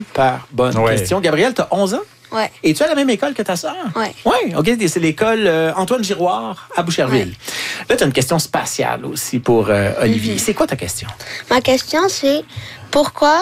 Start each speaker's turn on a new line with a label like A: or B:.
A: Super bonne question. Gabrielle, tu as 11 ans?
B: Ouais.
A: Es-tu à la même école que ta sœur?
B: Ouais.
A: Oui, OK. C'est l'école Antoine Giroir à Boucherville. Ouais. Là, tu as une question spatiale aussi pour Olivier. C'est quoi ta question?
B: Ma question, c'est pourquoi